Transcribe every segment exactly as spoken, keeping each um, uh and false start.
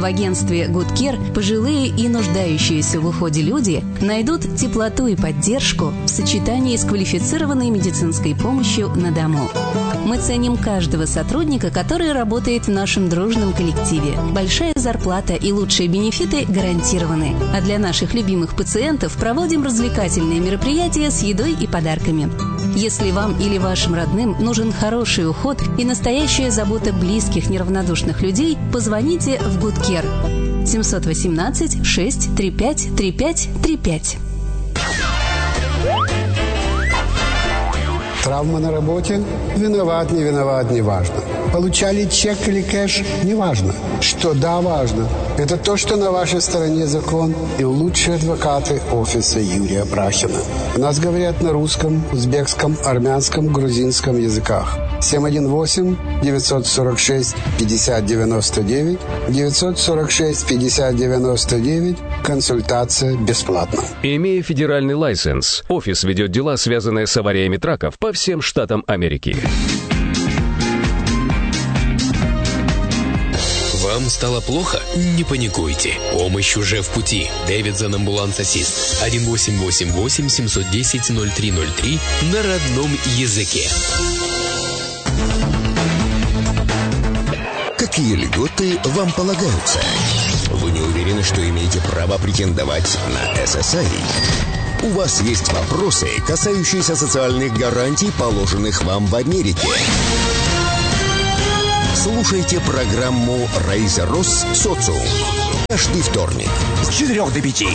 В агентстве Good Care пожилые и нуждающиеся в уходе люди найдут теплоту и поддержку в сочетании с квалифицированной медицинской помощью на дому. Мы ценим каждого сотрудника, который работает в нашем дружном коллективе. Большая зарплата и лучшие бенефиты гарантированы. А для наших любимых пациентов проводим развлекательные мероприятия с едой и подарками. Если вам или вашим родным нужен хороший уход и настоящая забота близких неравнодушных людей, позвоните в Good Care семь один восемь шесть три пять три пять три пять. Травма на работе? Виноват, не виноват, не важно. Получали чек или кэш? Не важно. Что да, важно. Это то, что на вашей стороне закон и лучшие адвокаты офиса Юрия Брахина. У нас говорят на русском, узбекском, армянском, грузинском языках. семь один восемь девятьсот сорок шесть пятьдесят девяносто девять девятьсот сорок шесть пятьдесят девяносто девять. Консультация бесплатна. Имея федеральный лайсенс, офис ведет дела, связанные с авариями траков по всем штатам Америки. Вам стало плохо? Не паникуйте. Помощь уже в пути. Дэвидсон Амбуланс Ассист. один восемь восемь восемь семь один ноль ноль три ноль три на родном языке. Какие льготы вам полагаются? Вы не уверены, что имеете право претендовать на эс эс эй? У вас есть вопросы, касающиеся социальных гарантий, положенных вам в Америке? Слушайте программу «Раиса Росс. Социум» каждый вторник с четырёх до пяти.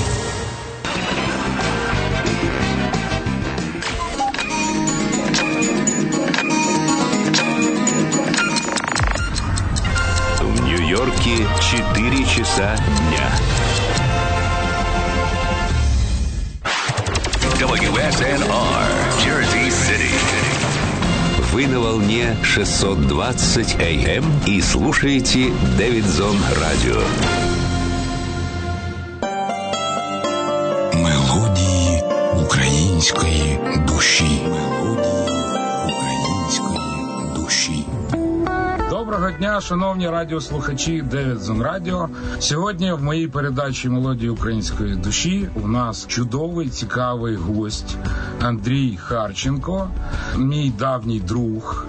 В Нью-Йорке четыре часа дня. дабл ю эс эн ар, Jersey City. Вы на волне шестьсот двадцать эй эм и слушаете Дэвидсон Радио. Мелодії української душі. Мелодії української душі. Доброго дня, шановні радіослухачі Дэвидсон Радіо. Сьогодні в моїй передачі «Мелодії української душі» у нас чудовий, цікавий гость Андрій Харченко, мій давній друг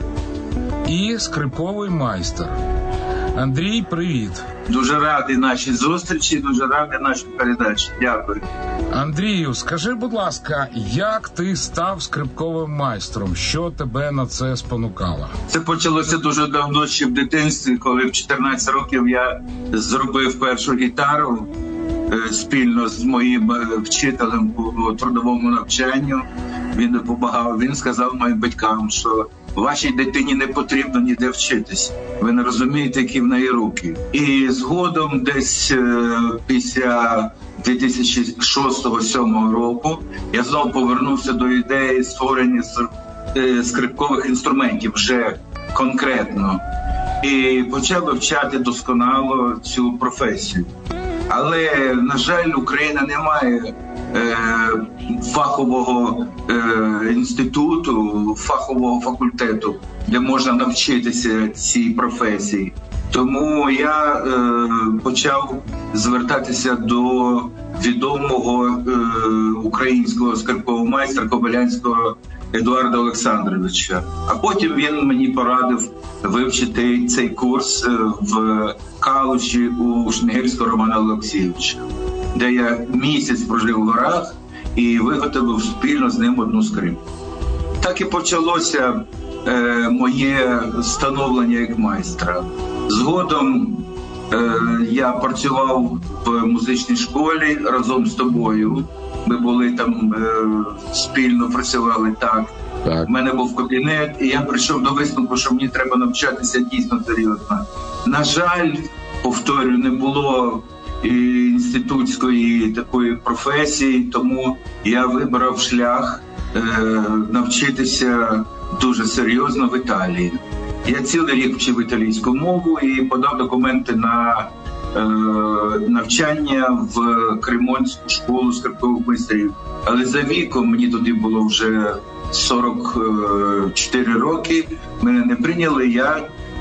і скрипковий майстер. Андрій, привіт. Дуже радий нашій зустрічі, дуже радий нашій передачі. Дякую. Андрію, скажи, будь ласка, як ти став скрипковим майстром? Що тебе на це спонукало? Це почалося дуже давно, ще в дитинстві, коли в чотирнадцять років я зробив першу гітару спільно з моїм вчителем по трудовому навчанню. Він допомагав, він сказав моїм батькам, що вашій дитині не потрібно ніде вчитись. Ви не розумієте, які в неї руки. І згодом десь після дві тисячі шостого-сьомого року я знову повернувся до ідеї створення скрипкових інструментів вже конкретно. І почав вивчати досконало цю професію. Але, на жаль, Україна не має е, фахового е, інституту, фахового факультету, де можна навчитися цій професії. Тому я е, почав звертатися до відомого е, українського скрипкового майстра Кобилянського Едуарда Олександровича. А потім він мені порадив вивчити цей курс в Калуші у Шмігельського Романа Олексійовича, де я місяць прожив у горах і виготовив спільно з ним одну скрипку. Так і почалося е, моє становлення як майстра. Згодом е, я працював в музичній школі разом з тобою. Ми були там, е, спільно працювали так. Так. У мене був кабінет, і я прийшов до висновку, що мені треба навчатися дійсно серйозно. На жаль, повторюю, не було інститутської такої професії, тому я вибрав шлях е, навчитися дуже серйозно в Італії. Я цілий рік вчив італійську мову і подав документи на е, навчання в Кремонську школу скрипкових майстрів. Але за віком, мені тоді було вже сорок чотири роки, мене не прийняли, я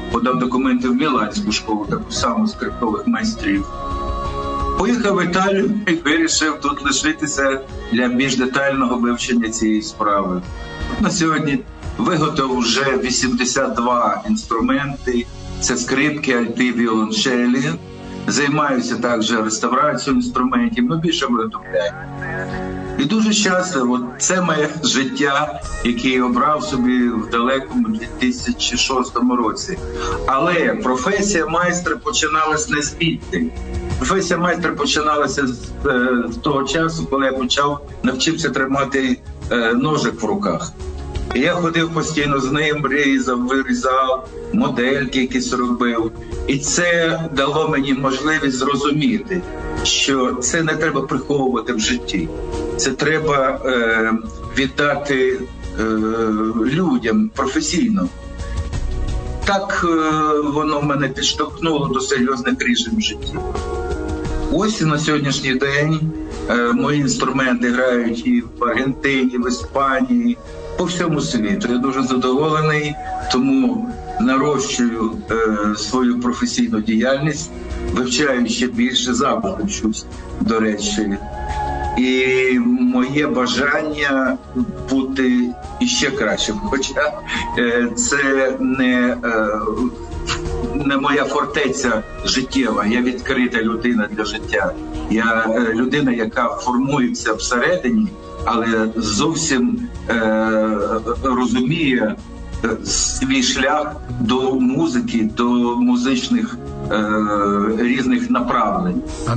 подав документи в Міланську школу, таку саму скрипкових майстрів. Поїхав в Італію і вирішив тут лишитися для більш детального вивчення цієї справи. На сьогодні виготовив вже вісімдесят два інструменти. Це скрипки, альти, віолончелі. Займаюся також реставрацією інструментів, ну більше виготовляю. І дуже щасливо, це моє життя, яке я обрав собі в далекому дві тисячі шостому році. Але професія майстра починалась не звідти. Професія майстра починалася з, з того часу, коли я почав, навчився тримати е, ножик в руках. І я ходив постійно з ним, різав, вирізав, модельки якісь робив. І це дало мені можливість зрозуміти, що це не треба приховувати в житті. Це треба е, віддати е, людям професійно. Так е, воно мене підштовхнуло до серйозних рішень в житті. Ось і на сьогоднішній день е, мої інструменти грають і в Аргентині, в Іспанії, по всьому світу. Я дуже задоволений, тому нарощую е, свою професійну діяльність, вивчаю ще більше, завжди вчусь, до речі. І моє бажання бути іще кращим. Хоча е, це не, е, не моя фортеця життєва, я відкрита людина для життя. Я е, людина, яка формується всередині, але зовсім е, розуміє свій шлях до музики, до музичних е, різних направлень.